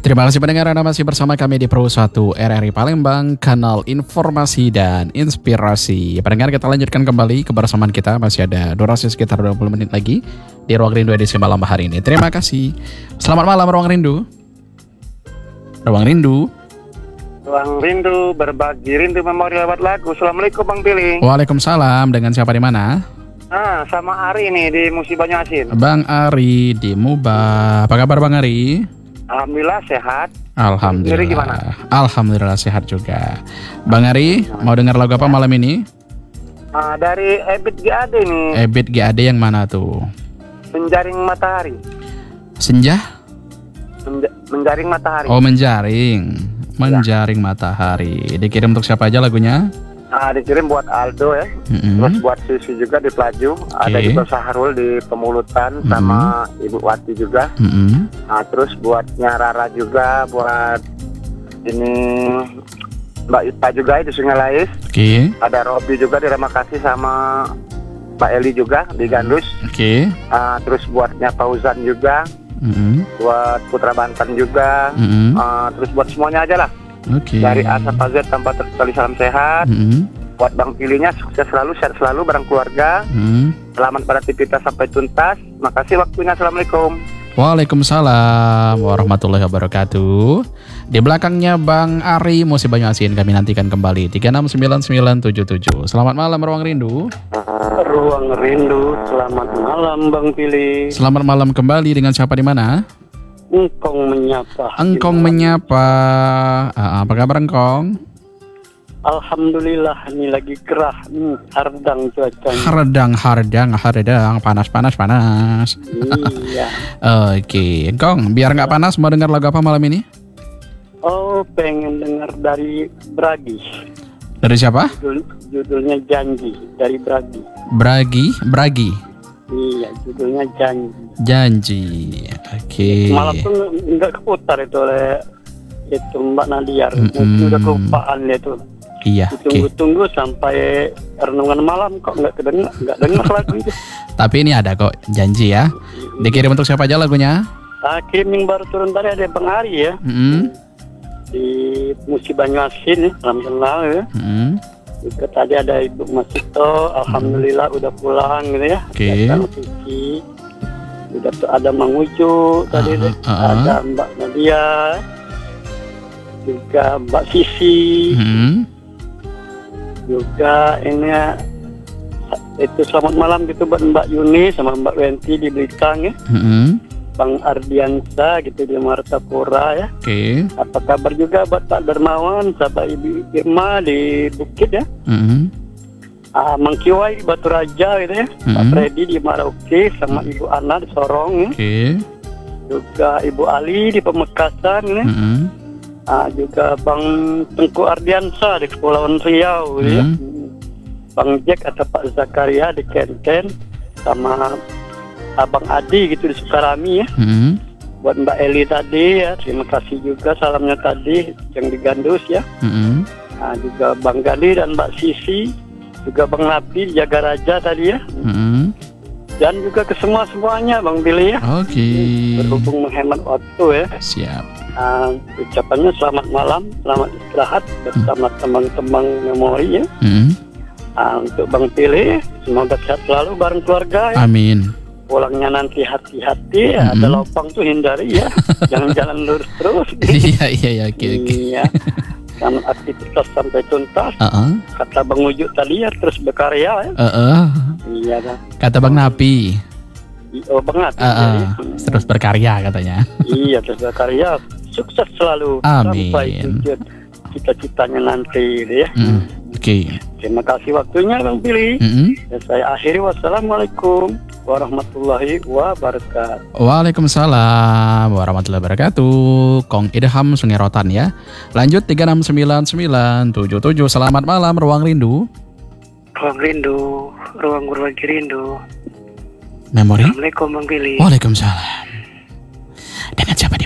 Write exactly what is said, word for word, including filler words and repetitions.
Terima kasih pendengar, Anda masih bersama kami di Pro satu R R I Palembang, kanal informasi dan inspirasi. Pendengar, kita lanjutkan kembali kebersamaan kita. Masih ada durasi sekitar dua puluh menit lagi di Ruang Rindu edisi malam hari ini. Terima kasih. Selamat malam Ruang Rindu. Ruang Rindu. Ruang Rindu, berbagi rindu memori lewat lagu. Assalamualaikum Bang Pilih. Waalaikumsalam. Dengan siapa di mana? Ah, sama Ari nih di Musi Banyu Asin. Bang Ari di Muba. Apa kabar Bang Ari? Alhamdulillah sehat. Alhamdulillah. Sendiri gimana? Alhamdulillah sehat juga. Bang Ari, mau dengar lagu apa malam ini? Ah, dari Ebit G A D nih. Ebit G A D yang mana tuh? Menjaring matahari. Senja? Menja- menjaring matahari. Oh, menjaring. Menjaring matahari. Dikirim untuk siapa aja lagunya? Ah, dikirim buat Aldo ya. Mm-mm. Terus buat Sisi juga di Pelaju. Ada juga Sahrul di Pemulutan sama Ibu Wati juga. Mm-mm. Nah, terus buat Nyarara juga, buat ini Mbak Ita juga di Sungai Lais. Oke. Ada Robi juga di Ramakasih sama Mbak Eli juga di Gandus. Oke. Uh, terus buatnya Fauzan juga, Mm-mm. buat Putra Banten juga. Mm-mm. Uh, terus buat semuanya aja lah. Oke. Dari A sampai Z tanpa terkecuali salam sehat. Mm-mm. Buat Bang Pilihnya sukses selalu, sehat selalu bareng keluarga. Mm. Selamat pada aktivitas sampai tuntas. Makasih waktunya. Assalamualaikum. Waalaikumsalam warahmatullahi wabarakatuh. Di belakangnya Bang Ari Musi Banyu Asin, kami nantikan kembali tiga enam sembilan sembilan tujuh tujuh. Selamat malam Ruang Rindu. Ruang Rindu, selamat malam Bang Pilih. Selamat malam kembali, dengan siapa di mana? Engkong menyapa. Engkong menyapa. Ah, apa kabar Engkong? Alhamdulillah, ini lagi gerah, hmm, hardang cuacanya. Hardang, hardang, hardang, panas, panas, panas. Iya. Oke, Engkong, biar nggak panas, mau dengar lagu apa malam ini? Oh, pengen dengar dari Bragi. Dari siapa? Judul, judulnya Janji, dari Bragi. Bragi, Bragi. Iya, judulnya Janji. Janji. Oke. Malam tuh nggak keputar itu oleh itu Mbak Nadia. Mm-mm. Mungkin udah kelupaan dia tuh. Iya. Oke. Tunggu-tunggu sampai renungan malam kok nggak kedengar, nggak dengar lagu itu. Tapi ini ada kok, Janji ya. Dikirim untuk siapa aja lagunya? Ah, kirim yang baru turun tadi ada Bang Ari ya. Mm-mm. Di Musi Banyu Asin ya, salam kenal ya. Mm-mm. Juga tadi ada Ibu Masito, alhamdulillah udah pulang gitu ya. Oke. Ada Vicky, juga tuh ada Mang Ucu tadi Uh-huh, deh. uh-huh. Ada Mbak Nadia, juga Mbak Sisi, Mm-mm. juga ini ya, itu selamat malam gitu buat Mbak Yuni sama Mbak Wenti di Blitar ya. Mm-mm. Bang Ardiansa gitu di Martapura ya. Oke. Apa kabar juga buat Pak Dermawan, sahabat Ibu Irma di Bukit ya. Mm-mm. Ah, Mang Kiwai di Batu Raja gitu ya. Pak Mm-mm. Freddy di Marauke sama Ibu Ana di Sorong ya. Oke. Juga Ibu Ali di Pemekasan ya. Mm-mm. Ah, juga Bang Tengku Ardiansa di Kepulauan Riau gitu ya. Mm. Bang Jack atau Pak Zakaria di Kenten sama Abang Adi gitu di Sukarami ya. Mm-mm. Buat Mbak Eli tadi ya, terima kasih juga salamnya tadi yang di Gandus ya. Mm-mm. Nah, juga Bang Gali dan Mbak Sisi, juga Bang Napi di Jagaraja tadi ya. Mm-mm. Dan juga ke semua-semuanya Bang Billy ya. Oke. Berhubung menghemat waktu ya. Siap. Nah, ucapannya selamat malam, selamat istirahat bersama teman-teman memori ya. Mm-mm. Nah, untuk Bang Billy, semoga sehat selalu bareng keluarga ya. Amin. Pulangnya nanti hati-hati ya, Mm-hmm. ada lopang tuh hindari ya. Jangan jalan lurus terus. Iya, iya, iya. Oke, oke. Iya. Kan aktivitas sampai tuntas. Uh-uh. Kata Bang Ujuk tadi ya, terus berkarya ya. Uh-uh. Iya dah. Kata Bang Napi. Oh banget. Uh-uh. Terus berkarya katanya. Iya, terus berkarya. Sukses selalu. Amin. Sampai tujuan cita-citanya nanti ya. Mm. Oke. Terima kasih waktunya Bang Billy. Mm-mm. Dan saya akhiri, wassalamualaikum warahmatullahi wabarakatuh. Waalaikumsalam warahmatullahi wabarakatuh. Kong Idham Sungai Rotan ya. Lanjut tiga enam sembilan sembilan tujuh tujuh. Selamat malam Ruang Rindu. Ruang rindu, ruang berbagi rindu. Memori. Assalamualaikum Bang Billy. Waalaikumsalam. Dengan siapa